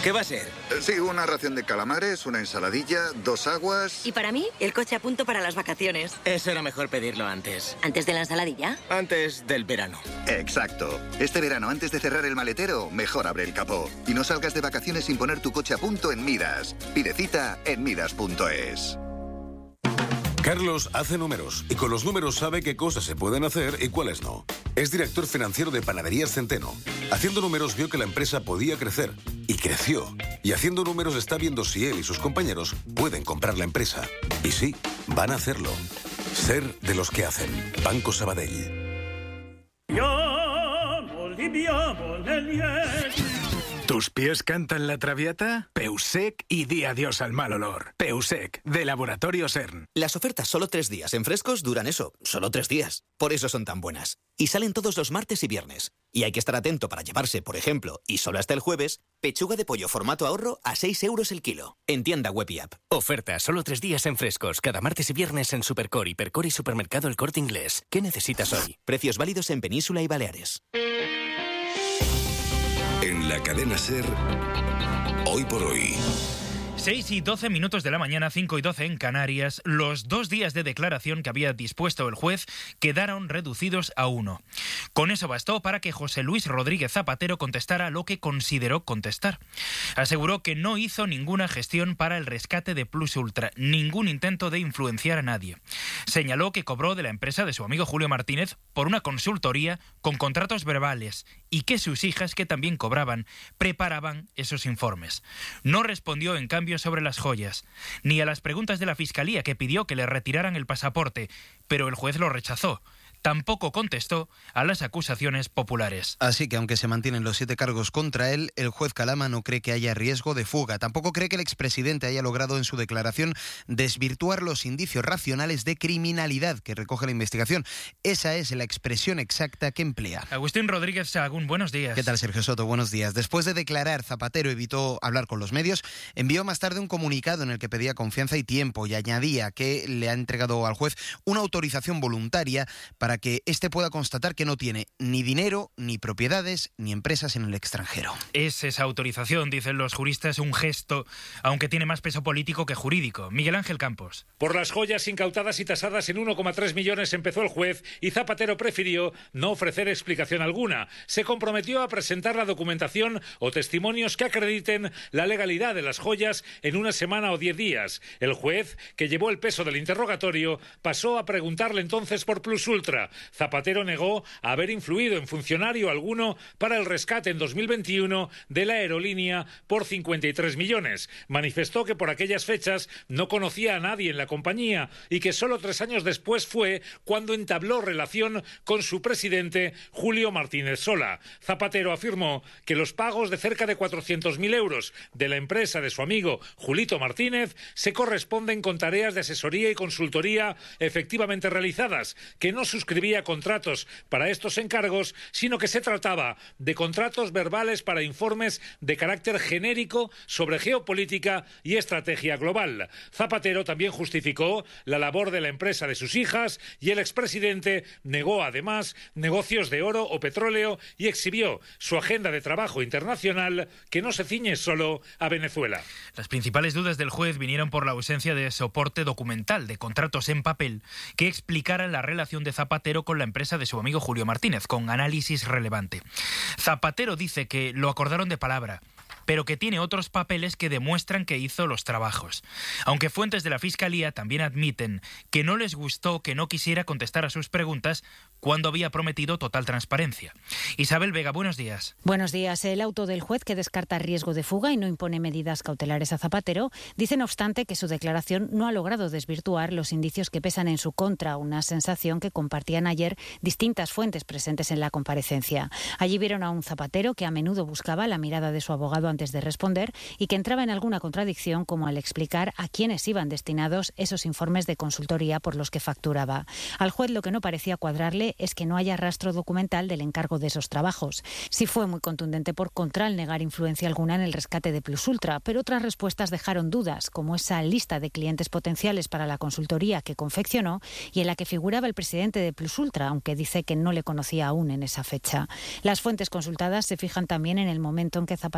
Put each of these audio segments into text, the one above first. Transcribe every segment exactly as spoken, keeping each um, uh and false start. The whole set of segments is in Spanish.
¿Qué va a ser? Eh, Sí, una ración de calamares, una ensaladilla, dos aguas... Y para mí, el coche a punto para las vacaciones. Eso era mejor pedirlo antes. ¿Antes de la ensaladilla? Antes del verano. Exacto. Este verano, antes de cerrar el maletero, mejor abre el capó. Y no salgas de vacaciones sin poner tu coche a punto en Midas. Pide cita en midas punto es. Carlos hace números y con los números sabe qué cosas se pueden hacer y cuáles no. Es director financiero de Panaderías Centeno. Haciendo números vio que la empresa podía crecer y creció. Y haciendo números está viendo si él y sus compañeros pueden comprar la empresa. Y sí, van a hacerlo. Ser de los que hacen. Banco Sabadell. ¿Tus pies cantan la traviata? Peusec y di adiós al mal olor. Peusec, de Laboratorio CERN. Las ofertas solo tres días en frescos duran eso, solo tres días. Por eso son tan buenas. Y salen todos los martes y viernes. Y hay que estar atento para llevarse, por ejemplo, y solo hasta el jueves, pechuga de pollo formato ahorro a seis euros el kilo. En tienda web y app. Oferta solo tres días en frescos, cada martes y viernes en Supercore, Hipercore y Supermercado El Corte Inglés. ¿Qué necesitas hoy? Precios válidos en Península y Baleares. En la cadena SER, hoy por hoy. seis y doce minutos de la mañana, cinco y doce en Canarias, los dos días de declaración que había dispuesto el juez quedaron reducidos a uno. Con eso bastó para que José Luis Rodríguez Zapatero contestara lo que consideró contestar. Aseguró que no hizo ninguna gestión para el rescate de Plus Ultra, ningún intento de influenciar a nadie. Señaló que cobró de la empresa de su amigo Julio Martínez por una consultoría con contratos verbales y que sus hijas, que también cobraban, preparaban esos informes. No respondió, en cambio, sobre las joyas, ni a las preguntas de la Fiscalía, que pidió que le retiraran el pasaporte, pero el juez lo rechazó. Tampoco contestó a las acusaciones populares. Así que, aunque se mantienen los siete cargos contra él, el juez Calama no cree que haya riesgo de fuga. Tampoco cree que el expresidente haya logrado en su declaración desvirtuar los indicios racionales de criminalidad que recoge la investigación. Esa es la expresión exacta que emplea. Agustín Rodríguez Sahagún, buenos días. ¿Qué tal, Sergio Soto? Buenos días. Después de declarar, Zapatero evitó hablar con los medios, envió más tarde un comunicado en el que pedía confianza y tiempo y añadía que le ha entregado al juez una autorización voluntaria para que éste pueda constatar que no tiene ni dinero, ni propiedades, ni empresas en el extranjero. Es esa autorización, dicen los juristas, un gesto, aunque tiene más peso político que jurídico. Miguel Ángel Campos. Por las joyas incautadas y tasadas en uno coma tres millones empezó el juez y Zapatero prefirió no ofrecer explicación alguna. Se comprometió a presentar la documentación o testimonios que acrediten la legalidad de las joyas en una semana o diez días. El juez, que llevó el peso del interrogatorio, pasó a preguntarle entonces por Plus Ultra. Zapatero negó haber influido en funcionario alguno para el rescate en dos mil veintiuno de la aerolínea por cincuenta y tres millones. Manifestó que por aquellas fechas no conocía a nadie en la compañía y que solo tres años después fue cuando entabló relación con su presidente Julio Martínez Sola. Zapatero afirmó que los pagos de cerca de cuatrocientos mil euros de la empresa de su amigo Julito Martínez se corresponden con tareas de asesoría y consultoría efectivamente realizadas, que no suscribía contratos para estos encargos, sino que se trataba de contratos verbales para informes de carácter genérico sobre geopolítica y estrategia global. Zapatero también justificó la labor de la empresa de sus hijas y el expresidente negó además negocios de oro o petróleo y exhibió su agenda de trabajo internacional, que no se ciñe solo a Venezuela. Las principales dudas del juez vinieron por la ausencia de soporte documental, de contratos en papel, que explicaran la relación de Zapatero con la empresa de su amigo Julio Martínez, con análisis relevante. Zapatero dice que lo acordaron de palabra, pero que tiene otros papeles que demuestran que hizo los trabajos. Aunque fuentes de la Fiscalía también admiten que no les gustó que no quisiera contestar a sus preguntas cuando había prometido total transparencia. Isabel Vega, buenos días. Buenos días. El auto del juez, que descarta riesgo de fuga y no impone medidas cautelares a Zapatero, dice no obstante que su declaración no ha logrado desvirtuar los indicios que pesan en su contra, una sensación que compartían ayer distintas fuentes presentes en la comparecencia. Allí vieron a un Zapatero que a menudo buscaba la mirada de su abogado antes de responder y que entraba en alguna contradicción, como al explicar a quiénes iban destinados esos informes de consultoría por los que facturaba. Al juez lo que no parecía cuadrarle es que no haya rastro documental del encargo de esos trabajos. Sí fue muy contundente por contra al negar influencia alguna en el rescate de Plus Ultra, pero otras respuestas dejaron dudas, como esa lista de clientes potenciales para la consultoría que confeccionó y en la que figuraba el presidente de Plus Ultra, aunque dice que no le conocía aún en esa fecha. Las fuentes consultadas se fijan también en el momento en que Zapatero anunció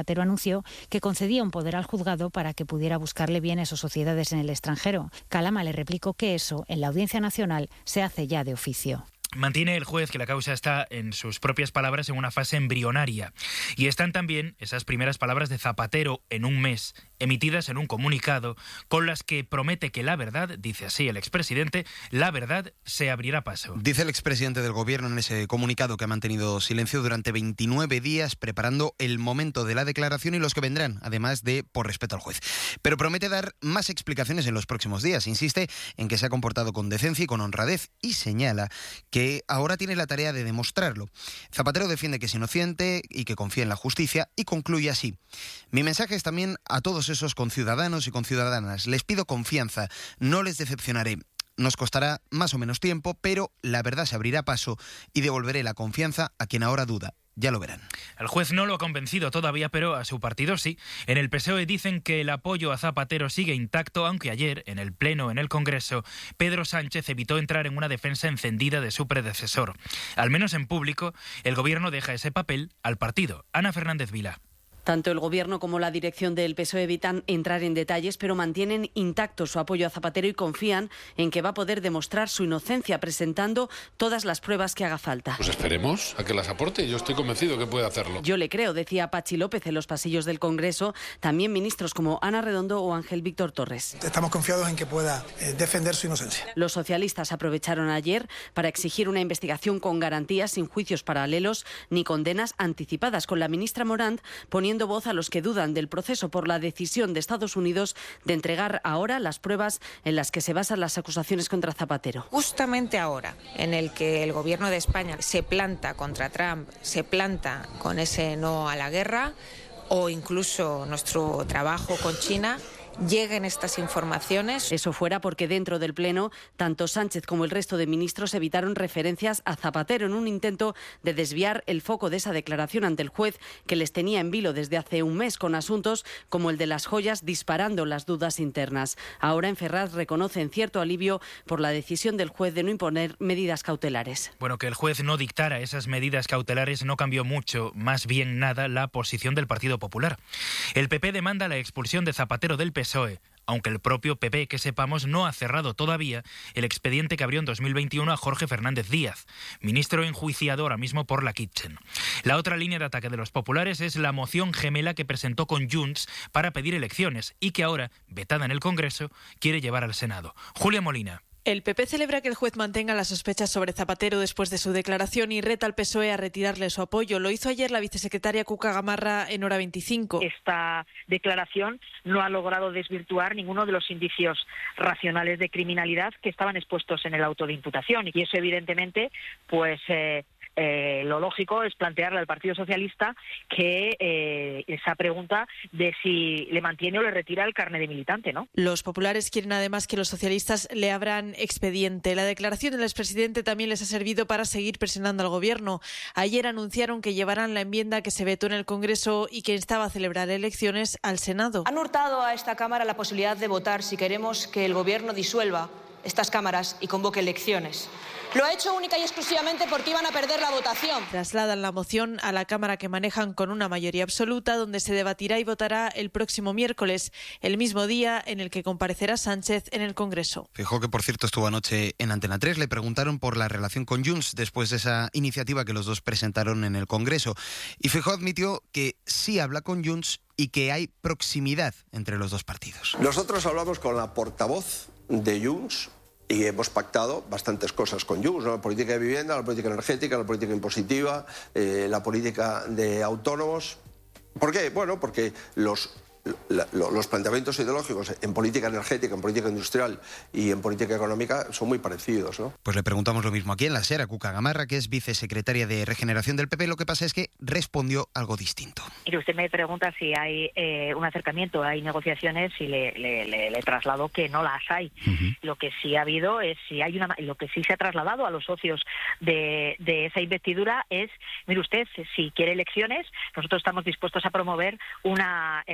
juicio que concedía un poder al juzgado para que pudiera buscarle bienes o sociedades en el extranjero. Calama le replicó que eso, en la Audiencia Nacional, se hace ya de oficio. Mantiene el juez que la causa está, en sus propias palabras, en una fase embrionaria. Y están también esas primeras palabras de Zapatero en un mes, emitidas en un comunicado, con las que promete que la verdad, dice así el expresidente, la verdad se abrirá paso. Dice el expresidente del gobierno en ese comunicado que ha mantenido silencio durante veintinueve días preparando el momento de la declaración y los que vendrán, además de por respeto al juez. Pero promete dar más explicaciones en los próximos días. Insiste en que se ha comportado con decencia y con honradez y señala que que ahora tiene la tarea de demostrarlo. Zapatero defiende que es inocente y que confía en la justicia y concluye así: mi mensaje es también a todos esos conciudadanos y conciudadanas. Les pido confianza, no les decepcionaré. Nos costará más o menos tiempo, pero la verdad se abrirá paso y devolveré la confianza a quien ahora duda. Ya lo verán. El juez no lo ha convencido todavía, pero a su partido sí. En el P S O E dicen que el apoyo a Zapatero sigue intacto, aunque ayer, en el Pleno en el Congreso, Pedro Sánchez evitó entrar en una defensa encendida de su predecesor. Al menos en público, el Gobierno deja ese papel al partido. Ana Fernández Vila. Tanto el Gobierno como la dirección del P S O E evitan entrar en detalles, pero mantienen intacto su apoyo a Zapatero y confían en que va a poder demostrar su inocencia presentando todas las pruebas que haga falta. Pues esperemos a que las aporte. Yo estoy convencido que puede hacerlo. Yo le creo, decía Pachi López en los pasillos del Congreso. También ministros como Ana Redondo o Ángel Víctor Torres. Estamos confiados en que pueda eh, defender su inocencia. Los socialistas aprovecharon ayer para exigir una investigación con garantías, sin juicios paralelos ni condenas anticipadas, con la ministra Morant poniendo voz a los que dudan del proceso por la decisión de Estados Unidos de entregar ahora las pruebas en las que se basan las acusaciones contra Zapatero. Justamente ahora, en el que el Gobierno de España se planta contra Trump, se planta con ese no a la guerra, o incluso nuestro trabajo con China, lleguen estas informaciones. Eso fuera porque dentro del Pleno, tanto Sánchez como el resto de ministros evitaron referencias a Zapatero en un intento de desviar el foco de esa declaración ante el juez que les tenía en vilo desde hace un mes con asuntos como el de las joyas disparando las dudas internas. Ahora en Ferraz reconocen cierto alivio por la decisión del juez de no imponer medidas cautelares. Bueno, que el juez no dictara esas medidas cautelares no cambió mucho, más bien nada, la posición del Partido Popular. El P P demanda la expulsión de Zapatero del P S O E. Aunque el propio P P, que sepamos, no ha cerrado todavía el expediente que abrió en dos mil veintiuno a Jorge Fernández Díaz, ministro enjuiciado ahora mismo por la Kitchen. La otra línea de ataque de los populares es la moción gemela que presentó con Junts para pedir elecciones y que ahora, vetada en el Congreso, quiere llevar al Senado. Julia Molina. El P P celebra que el juez mantenga las sospechas sobre Zapatero después de su declaración y reta al P S O E a retirarle su apoyo. Lo hizo ayer la vicesecretaria Cuca Gamarra en Hora veinticinco. Esta declaración no ha logrado desvirtuar ninguno de los indicios racionales de criminalidad que estaban expuestos en el auto de imputación. Y eso, evidentemente, pues... Eh, Eh, lo lógico es plantearle al Partido Socialista que eh, esa pregunta de si le mantiene o le retira el carné de militante, ¿no? Los populares quieren además que los socialistas le abran expediente. La declaración del expresidente también les ha servido para seguir presionando al Gobierno. Ayer anunciaron que llevarán la enmienda que se vetó en el Congreso y que instaba a celebrar elecciones al Senado. Han hurtado a esta Cámara la posibilidad de votar si queremos que el Gobierno disuelva estas cámaras y convoque elecciones. Lo ha hecho única y exclusivamente porque iban a perder la votación. Trasladan la moción a la Cámara que manejan con una mayoría absoluta, donde se debatirá y votará el próximo miércoles, el mismo día en el que comparecerá Sánchez en el Congreso. Fijó que, por cierto, estuvo anoche en Antena tres. Le preguntaron por la relación con Junts después de esa iniciativa que los dos presentaron en el Congreso. Y Fijó admitió que sí habla con Junts y que hay proximidad entre los dos partidos. Nosotros hablamos con la portavoz de Junts y hemos pactado bastantes cosas con Junts, ¿no? La política de vivienda, la política energética, la política impositiva, eh, la política de autónomos. ¿Por qué? Bueno, porque los, la, los planteamientos ideológicos en política energética, en política industrial y en política económica son muy parecidos, ¿no? Pues le preguntamos lo mismo aquí en la SER a Cuca Gamarra, que es vicesecretaria de Regeneración del P P. Lo que pasa es que respondió algo distinto. Mire, usted me pregunta si hay eh, un acercamiento, hay negociaciones, y le, le, le, le traslado que no las hay. Uh-huh. Lo que sí ha habido es, si hay una, lo que sí se ha trasladado a los socios de, de esa investidura es, mire usted, si quiere elecciones, nosotros estamos dispuestos a promover una eh,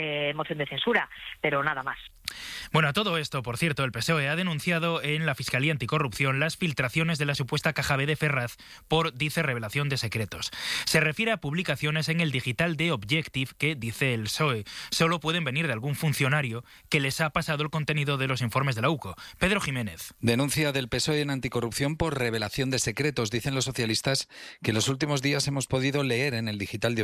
moción de censura, pero nada más. Bueno, a todo esto, por cierto, el P S O E ha denunciado en la Fiscalía Anticorrupción las filtraciones de la supuesta caja B de Ferraz por, dice, revelación de secretos. Se refiere a publicaciones en el digital de Objective que, dice el P S O E, solo pueden venir de algún funcionario que les ha pasado el contenido de los informes de la U C O. Pedro Jiménez. Denuncia del P S O E en Anticorrupción por revelación de secretos. Dicen los socialistas que en los últimos días hemos podido leer en el digital de